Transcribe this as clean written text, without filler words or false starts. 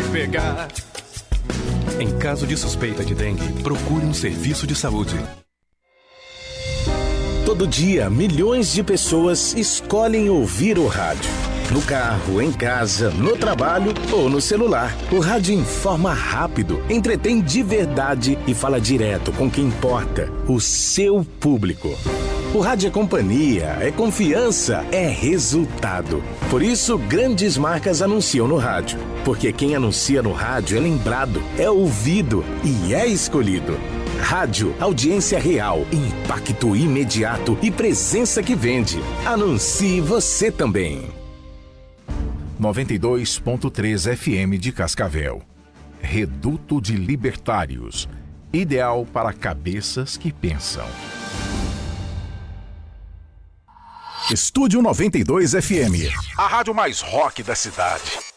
pegar. Em caso de suspeita de dengue, procure um serviço de saúde. Todo dia, milhões de pessoas escolhem ouvir o rádio. No carro, em casa, no trabalho ou no celular. O rádio informa rápido, entretém de verdade e fala direto com quem importa, o seu público. O rádio é companhia, é confiança, é resultado. Por isso, grandes marcas anunciam no rádio. Porque quem anuncia no rádio é lembrado, é ouvido e é escolhido. Rádio, audiência real, impacto imediato e presença que vende. Anuncie você também. 92.3 FM de Cascavel. Reduto de Libertários. Ideal para cabeças que pensam. Estúdio 92 FM. A rádio mais rock da cidade.